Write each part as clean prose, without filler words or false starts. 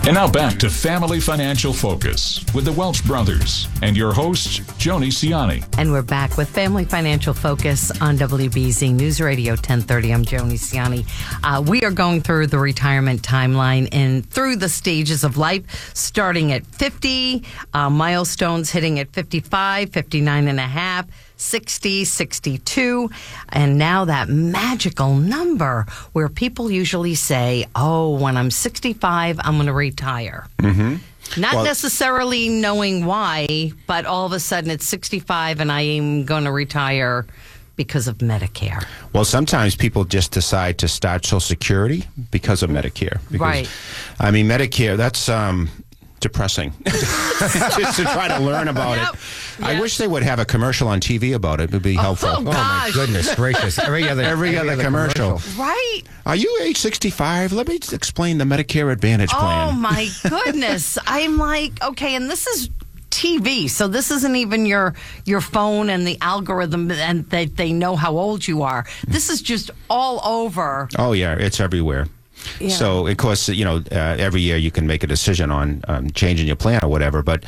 And now back to Family Financial Focus with the Welch Brothers and your host, Joni Ciani. And we're back with Family Financial Focus on WBZ News Radio 1030. I'm Joni Ciani. We are going through the retirement timeline and through the stages of life, starting at 50, milestones hitting at 55, 59 and a half, 60, 62, and now that magical number where people usually say, oh, when I'm 65, I'm going to retire. Mm-hmm. Not necessarily knowing why, but all of a sudden it's 65 and I am going to retire because of Medicare. Well, sometimes people just decide to start Social Security because of Medicare. Because, right. I mean, Medicare, that's depressing just to try to learn about it. Yep. I wish they would have a commercial on TV about it. It would be helpful. Oh, my goodness gracious. Every other commercial. Right. Are you age 65? Let me explain the Medicare Advantage plan. Oh, my goodness. I'm like, okay, and this is TV, so this isn't even your phone and the algorithm and they know how old you are. This is just all over. Oh, yeah, it's everywhere. Yeah. So, of course, every year you can make a decision on changing your plan or whatever. But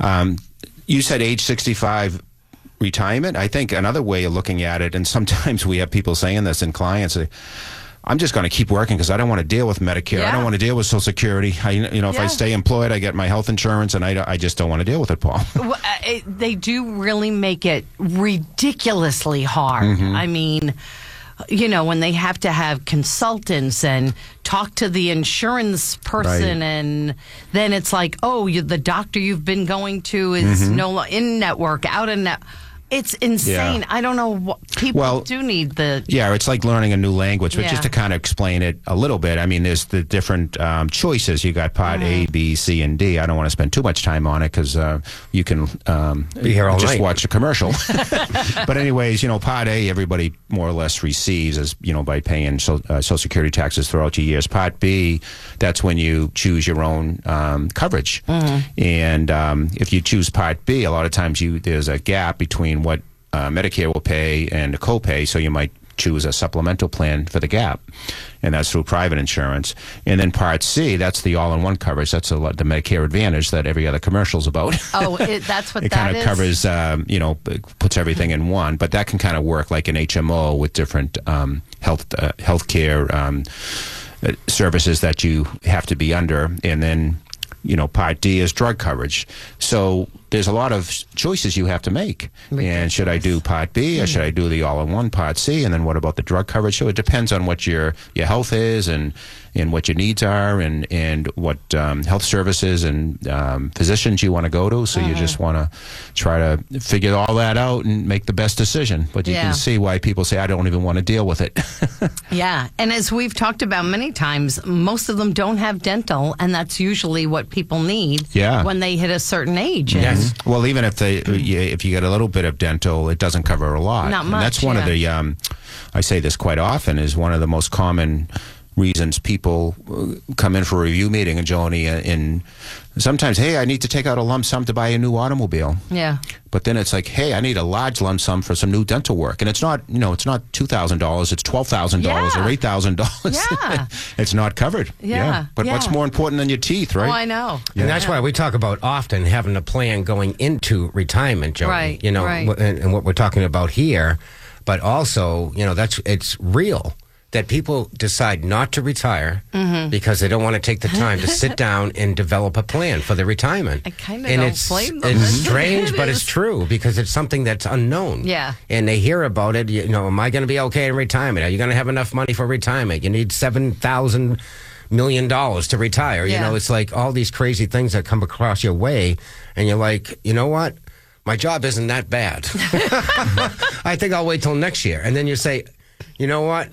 you said age 65 retirement. I think another way of looking at it, and sometimes we have people saying this and clients, I'm just going to keep working because I don't want to deal with Medicare. Yeah. I don't want to deal with Social Security. If I stay employed, I get my health insurance, and I just don't want to deal with it, Paul. Well, they do really make it ridiculously hard. Mm-hmm. I mean, when they have to have consultants and talk to the insurance person, right. And then it's like, oh, the doctor you've been going to is no longer in network, out in network. It's insane. Yeah. I don't know what people do need the... Yeah, it's like learning a new language, but just to kind of explain it a little bit, I mean, there's the different choices. You got Part A, B, C, and D. I don't want to spend too much time on it because you can be here all just night. Watch a commercial. But anyways, Part A, everybody more or less receives as by paying Social Security taxes throughout your years. Part B, that's when you choose your own coverage. Mm-hmm. And if you choose Part B, a lot of times there's a gap between what Medicare will pay and a copay, so you might choose a supplemental plan for the gap, and that's through private insurance. And then Part C, that's the all-in-one coverage. That's the Medicare Advantage that every other commercial's about. Oh, that's what it kind of covers, puts everything in one. But that can kind of work like an HMO with different healthcare services that you have to be under, and then Part D is drug coverage. So there's a lot of choices you have to make. And should I do Part B or should I do the all-in-one Part C? And then what about the drug coverage? So it depends on what your health is and what your needs are and what health services and physicians you want to go to. So you just want to try to figure all that out and make the best decision. But you can see why people say, I don't even want to deal with it. Yeah. And as we've talked about many times, most of them don't have dental, and that's usually what people need when they hit a certain age. Yes. Well, even if you get a little bit of dental, it doesn't cover a lot. Not much. And that's one of the, I say this quite often, is one of the most common reasons people come in for a review meeting, and Joni, and sometimes, hey, I need to take out a lump sum to buy a new automobile. Yeah. But then it's like, hey, I need a large lump sum for some new dental work, and it's not, it's not $2,000, it's $12,000 or $8,000. Yeah. It's not covered. Yeah. But what's more important than your teeth, right? Oh, I know. And that's why we talk about often having a plan going into retirement, Joni. Right. And what we're talking about here, but also, it's real. That people decide not to retire because they don't want to take the time to sit down and develop a plan for their retirement. I kind of don't blame them. It's strange, but it's true because it's something that's unknown. Yeah. And they hear about it, am I going to be okay in retirement? Are you going to have enough money for retirement? You need $7,000 million to retire. Yeah. It's like all these crazy things that come across your way, and you're like, you know what? My job isn't that bad. I think I'll wait till next year. And then you say, you know what?